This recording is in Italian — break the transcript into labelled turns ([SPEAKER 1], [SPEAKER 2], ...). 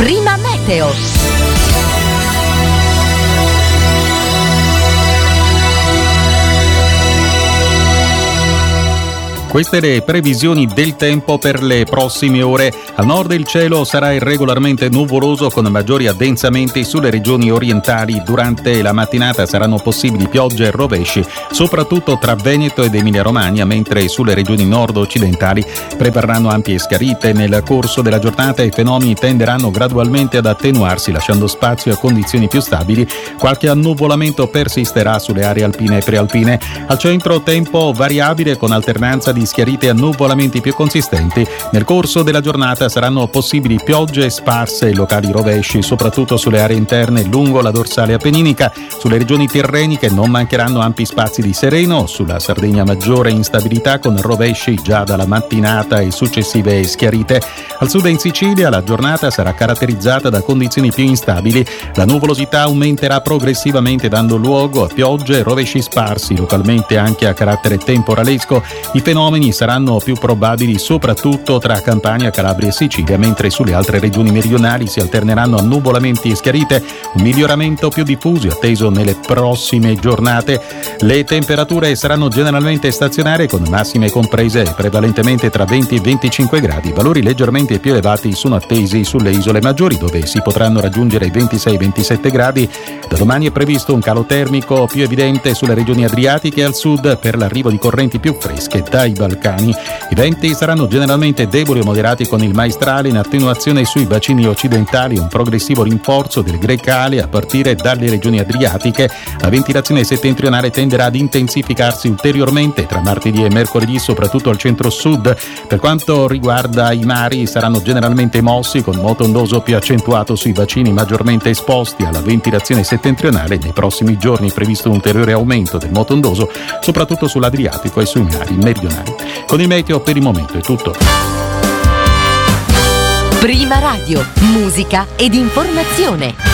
[SPEAKER 1] Prima Meteo.
[SPEAKER 2] Queste le previsioni del tempo per le prossime ore. Al nord il cielo sarà irregolarmente nuvoloso con maggiori addensamenti sulle regioni orientali. Durante la mattinata saranno possibili piogge e rovesci, soprattutto tra Veneto ed Emilia-Romagna, mentre sulle regioni nord-occidentali prevarranno ampie schiarite. Nel corso della giornata i fenomeni tenderanno gradualmente ad attenuarsi, lasciando spazio a condizioni più stabili. Qualche annuvolamento persisterà sulle aree alpine e prealpine. Al centro tempo variabile con alternanza di schiarite e annuvolamenti più consistenti. Nel corso della giornata saranno possibili piogge sparse e locali rovesci, soprattutto sulle aree interne lungo la dorsale appenninica. Sulle regioni tirreniche non mancheranno ampi spazi di sereno, sulla Sardegna maggiore instabilità con rovesci già dalla mattinata e successive schiarite. Al sud e in Sicilia la giornata sarà caratterizzata da condizioni più instabili. La nuvolosità aumenterà progressivamente dando luogo a piogge e rovesci sparsi, localmente anche a carattere temporalesco. I fenomeni saranno più probabili soprattutto tra Campania, Calabria e Sicilia, mentre sulle altre regioni meridionali si alterneranno annuvolamenti e schiarite. Un miglioramento più diffuso atteso nelle prossime giornate. Le temperature saranno generalmente stazionarie con massime comprese prevalentemente tra 20 e 25 gradi. Valori leggermente più elevati sono attesi sulle isole maggiori, dove si potranno raggiungere i 26-27 gradi. Da domani è previsto un calo termico più evidente sulle regioni adriatiche e al sud per l'arrivo di correnti più fresche dai Balcani. I venti saranno generalmente deboli o moderati con il maestrale in attenuazione sui bacini occidentali, un progressivo rinforzo del grecale a partire dalle regioni adriatiche. La ventilazione settentrionale tenderà ad intensificarsi ulteriormente tra martedì e mercoledì, soprattutto al centro-sud. Per quanto riguarda i mari, saranno generalmente mossi con moto ondoso più accentuato sui bacini maggiormente esposti alla ventilazione settentrionale. Nei prossimi giorni è previsto un ulteriore aumento del moto ondoso, soprattutto sull'Adriatico e sui mari meridionali. Con il meteo per il momento è tutto.
[SPEAKER 1] Prima Radio, musica ed informazione.